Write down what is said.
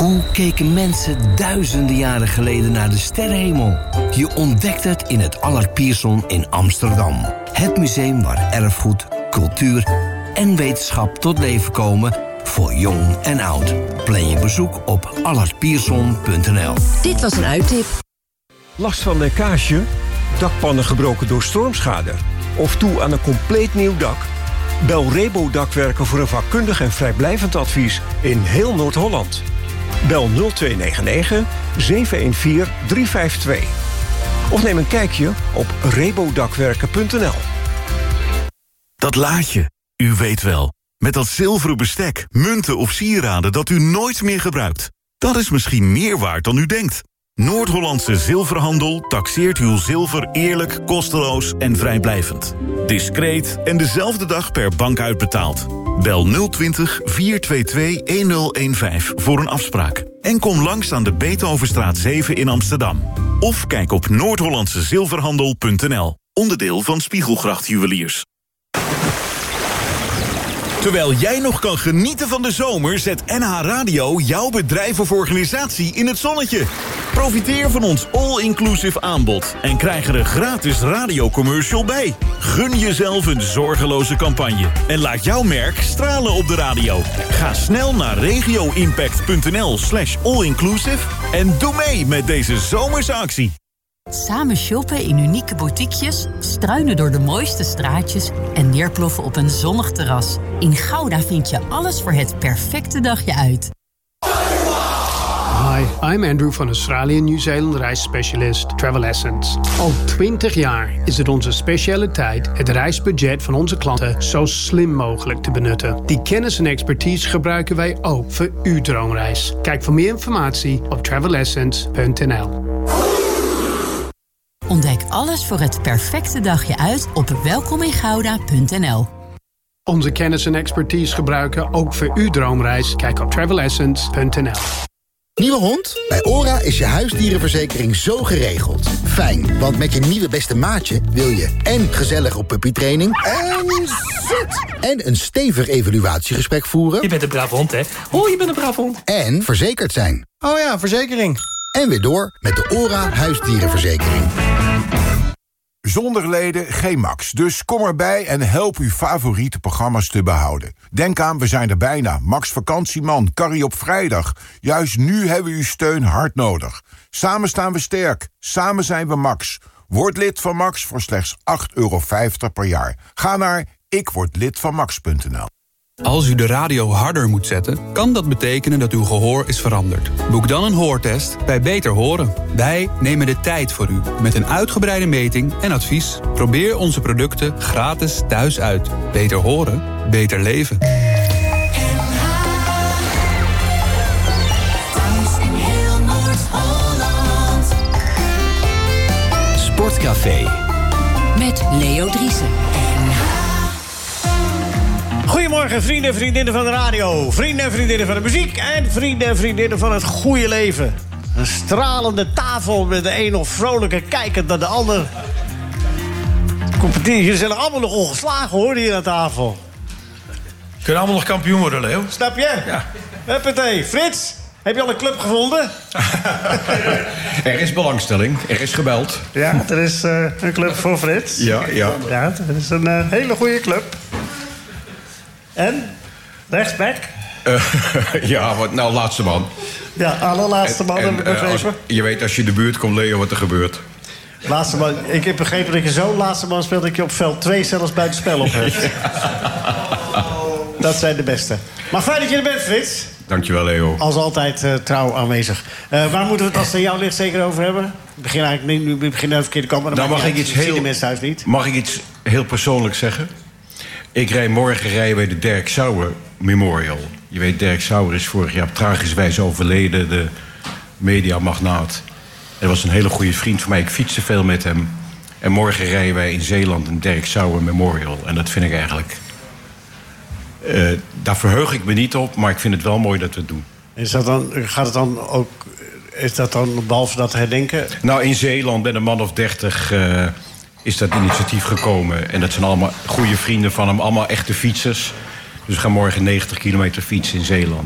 Hoe keken mensen duizenden jaren geleden naar de sterrenhemel? Je ontdekt het in het Allard Pierson in Amsterdam. Het museum waar erfgoed, cultuur en wetenschap tot leven komen voor jong en oud. Plan je bezoek op allardpierson.nl. Dit was een uittip. Last van lekkage? Dakpannen gebroken door stormschade? Of toe aan een compleet nieuw dak? Bel Rebo Dakwerken voor een vakkundig en vrijblijvend advies in heel Noord-Holland. Bel 0299 714 352. Of neem een kijkje op rebodakwerken.nl. Dat laadje, u weet wel. Met dat zilveren bestek, munten of sieraden dat u nooit meer gebruikt. Dat is misschien meer waard dan u denkt. Noord-Hollandse Zilverhandel taxeert uw zilver eerlijk, kosteloos en vrijblijvend. Discreet en dezelfde dag per bank uitbetaald. Bel 020 422 1015 voor een afspraak. En kom langs aan de Beethovenstraat 7 in Amsterdam. Of kijk op noordhollandsezilverhandel.nl. Onderdeel van Spiegelgracht Juweliers. Terwijl jij nog kan genieten van de zomer, zet NH Radio jouw bedrijf of organisatie in het zonnetje. Profiteer van ons all-inclusive aanbod en krijg er een gratis radiocommercial bij. Gun jezelf een zorgeloze campagne en laat jouw merk stralen op de radio. Ga snel naar regioimpact.nl/allinclusive en doe mee met deze zomerse actie. Samen shoppen in unieke boutiquejes, struinen door de mooiste straatjes en neerploffen op een zonnig terras. In Gouda vind je alles voor het perfecte dagje uit. Hi, I'm Andrew van Australië Nieuw-Zeeland reisspecialist Travel Essence. Al 20 jaar is het onze specialiteit het reisbudget van onze klanten zo slim mogelijk te benutten. Die kennis en expertise gebruiken wij ook voor uw droomreis. Kijk voor meer informatie op travelessence.nl. Ontdek alles voor het perfecte dagje uit op welkomingouda.nl. Onze kennis en expertise gebruiken ook voor uw droomreis. Kijk op travelessence.nl. Nieuwe hond? Bij ORA is je huisdierenverzekering zo geregeld. Fijn, want met je nieuwe beste maatje wil je en gezellig op puppytraining en zit. En een stevig evaluatiegesprek voeren. Je bent een braaf hond, hè? Oh, je bent een braaf hond. En verzekerd zijn. Oh ja, verzekering. En weer door met de ORA huisdierenverzekering. Zonder leden geen Max, dus kom erbij en help uw favoriete programma's te behouden. Denk aan, we zijn er bijna. Max Vakantieman, Carrie op vrijdag. Juist nu hebben we uw steun hard nodig. Samen staan we sterk, samen zijn we Max. Word lid van Max voor slechts €8,50 per jaar. Ga naar ikwordlidvanmax.nl. Als u de radio harder moet zetten, kan dat betekenen dat uw gehoor is veranderd. Boek dan een hoortest bij Beter Horen. Wij nemen de tijd voor u met een uitgebreide meting en advies. Probeer onze producten gratis thuis uit. Beter horen, beter leven. Sportcafé Met Leo Driessen. Goedemorgen, vrienden en vriendinnen van de radio. Vrienden en vriendinnen van de muziek. En vrienden en vriendinnen van het goede leven. Een stralende tafel met de een nog vrolijke kijkend naar de ander. Jullie zijn er allemaal nog ongeslagen, hoor, hier aan tafel. Kunnen allemaal nog kampioen worden, Leo. Snap je? Ja. Huppatee. Frits, heb je al een club gevonden? Er is belangstelling, er is gebeld. Ja, er is een club voor Frits. Ja. Ja, het is een hele goede club. En? Rechtsback? Ja, nou, laatste man. Ja, allerlaatste man, heb ik begrepen. Je weet, als je in de buurt komt, Leo, wat er gebeurt. Laatste man, ik heb begrepen dat je zo'n laatste man speelt... dat je op veld 2 zelfs buiten spel op hebt. Ja. Dat zijn de beste. Maar fijn dat je er bent, Frits. Dankjewel, Leo. Als altijd trouw aanwezig. Waar moeten we het als het aan jou ligt zeker over hebben? Ik begin eigenlijk nu naar de verkeerde kant. Maar nou, mag ik iets heel persoonlijks zeggen? Ik rijd morgen bij de Dirk Sauer Memorial. Je weet, Dirk Sauer is vorig jaar op tragische wijze overleden. De mediamagnaat. Hij was een hele goede vriend van mij. Ik fietste veel met hem. En morgen rijden wij in Zeeland een Dirk Sauer Memorial. En dat vind ik eigenlijk... daar verheug ik me niet op, maar ik vind het wel mooi dat we het doen. Is dat dan behalve dat herdenken? Nou, in Zeeland met een man of 30... is dat initiatief gekomen. En dat zijn allemaal goede vrienden van hem. Allemaal echte fietsers. Dus we gaan morgen 90 kilometer fietsen in Zeeland.